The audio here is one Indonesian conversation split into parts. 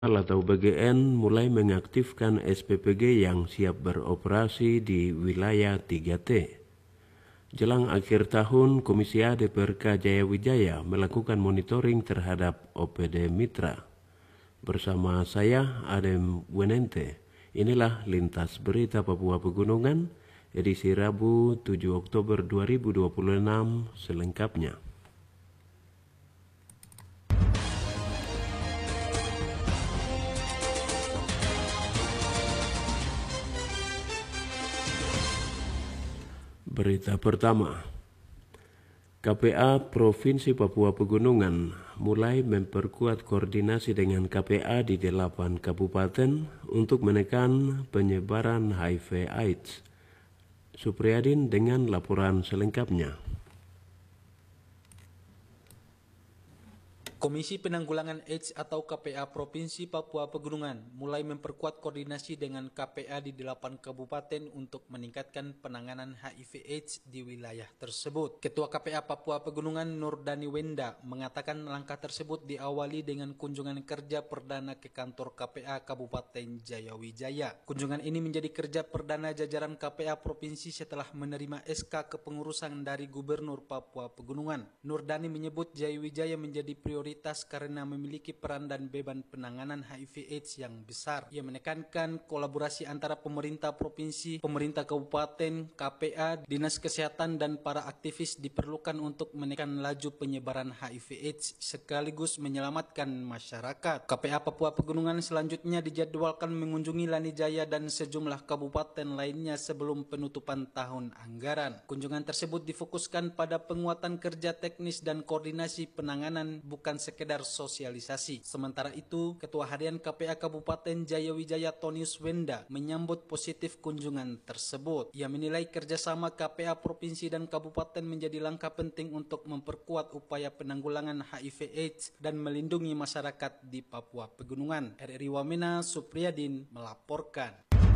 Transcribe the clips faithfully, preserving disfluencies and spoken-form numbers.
Atau B G N mulai mengaktifkan S P P G yang siap beroperasi di wilayah tiga T. Jelang akhir tahun, Komisi A D P R K Jayawijaya melakukan monitoring terhadap O P D Mitra. Bersama saya, Adem Wenente, inilah Lintas Berita Papua Pegunungan, edisi Rabu tujuh Oktober dua ribu dua puluh enam selengkapnya. Berita pertama, K P A Provinsi Papua Pegunungan mulai memperkuat koordinasi dengan K P A di delapan kabupaten untuk menekan penyebaran H I V AIDS. Supriyadin dengan laporan selengkapnya. Komisi Penanggulangan AIDS atau K P A Provinsi Papua Pegunungan mulai memperkuat koordinasi dengan K P A di delapan kabupaten untuk meningkatkan penanganan H I V AIDS di wilayah tersebut. Ketua K P A Papua Pegunungan Nurdani Wenda mengatakan langkah tersebut diawali dengan kunjungan kerja perdana ke kantor K P A Kabupaten Jayawijaya. Kunjungan ini menjadi kerja perdana jajaran K P A Provinsi setelah menerima S K kepengurusan dari Gubernur Papua Pegunungan. Nurdani menyebut Jayawijaya menjadi prioritas karena memiliki peran dan beban penanganan H I V AIDS yang besar. Ia menekankan kolaborasi antara pemerintah provinsi, pemerintah kabupaten, K P A, dinas kesehatan dan para aktivis diperlukan untuk menekan laju penyebaran H I V AIDS sekaligus menyelamatkan masyarakat. K P A Papua Pegunungan selanjutnya dijadwalkan mengunjungi Lanijaya dan sejumlah kabupaten lainnya sebelum penutupan tahun anggaran. Kunjungan tersebut difokuskan pada penguatan kerja teknis dan koordinasi penanganan, bukan sekedar sosialisasi. Sementara itu, Ketua Harian K P A Kabupaten Jayawijaya Tonius Wenda menyambut positif kunjungan tersebut. Ia menilai kerjasama K P A Provinsi dan Kabupaten menjadi langkah penting untuk memperkuat upaya penanggulangan H I V AIDS dan melindungi masyarakat di Papua Pegunungan. R R I Wamena, Supriyadin melaporkan.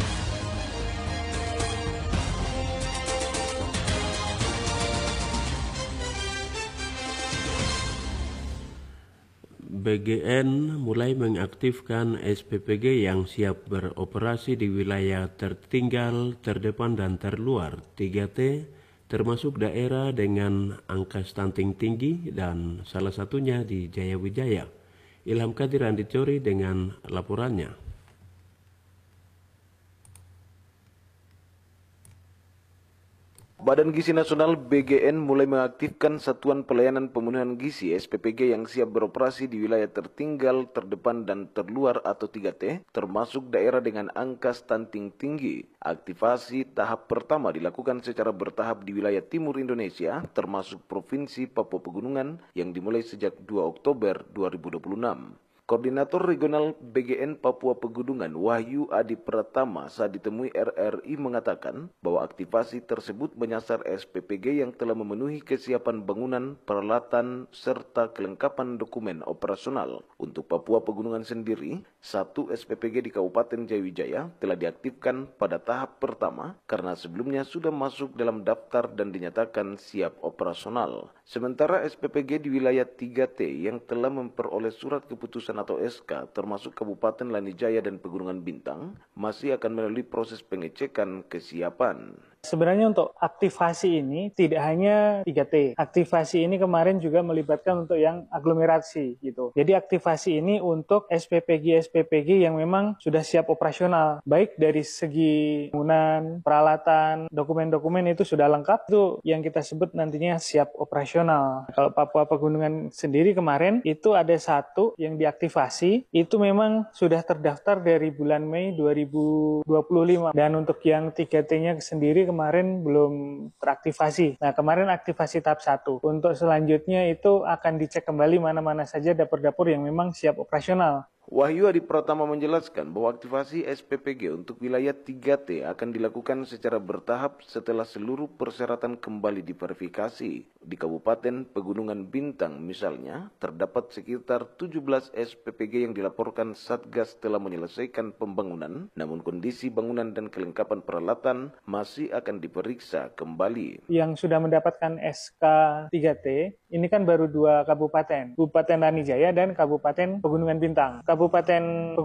B G N mulai mengaktifkan S P P G yang siap beroperasi di wilayah tertinggal, terdepan dan terluar tiga T, termasuk daerah dengan angka stunting tinggi dan salah satunya di Jayawijaya. Ilham Kadir Andicori dengan laporannya. Badan Gizi Nasional B G N mulai mengaktifkan Satuan Pelayanan Pemenuhan Gizi S P P G yang siap beroperasi di wilayah tertinggal, terdepan, dan terluar atau tiga T, termasuk daerah dengan angka stunting tinggi. Aktivasi tahap pertama dilakukan secara bertahap di wilayah timur Indonesia, termasuk Provinsi Papua Pegunungan yang dimulai sejak dua Oktober dua ribu dua puluh enam. Koordinator Regional B G N Papua Pegunungan Wahyu Adi Pratama saat ditemui R R I mengatakan bahwa aktivasi tersebut menyasar S P P G yang telah memenuhi kesiapan bangunan, peralatan, serta kelengkapan dokumen operasional. Untuk Papua Pegunungan sendiri, satu S P P G di Kabupaten Jayawijaya telah diaktifkan pada tahap pertama karena sebelumnya sudah masuk dalam daftar dan dinyatakan siap operasional. Sementara S P P G di wilayah tiga T yang telah memperoleh surat keputusan atau S K termasuk Kabupaten Lanijaya dan Pegunungan Bintang masih akan melalui proses pengecekan kesiapan. Sebenarnya untuk aktivasi ini tidak hanya tiga T. Aktivasi ini kemarin juga melibatkan untuk yang aglomerasi gitu. Jadi aktivasi ini untuk S P P G-S P P G yang memang sudah siap operasional. Baik dari segi bangunan, peralatan, dokumen-dokumen itu sudah lengkap. Itu yang kita sebut nantinya siap operasional. Kalau Papua Pegunungan sendiri kemarin itu ada satu yang diaktifasi. Itu memang sudah terdaftar dari bulan Mei dua ribu dua puluh lima. Dan untuk yang tiga T-nya sendiri kemarin belum teraktivasi. Nah, kemarin aktivasi tahap satu. Untuk selanjutnya itu akan dicek kembali mana-mana saja dapur-dapur yang memang siap operasional. Wahyu Adi Pratama menjelaskan bahwa aktivasi S P P G untuk wilayah tiga T akan dilakukan secara bertahap setelah seluruh persyaratan kembali diverifikasi. Di Kabupaten Pegunungan Bintang misalnya, terdapat sekitar tujuh belas S P P G yang dilaporkan Satgas telah menyelesaikan pembangunan, namun kondisi bangunan dan kelengkapan peralatan masih akan diperiksa kembali. Yang sudah mendapatkan S K tiga T ini kan baru dua kabupaten, Kabupaten Lanijaya dan Kabupaten Pegunungan Bintang. Kabupaten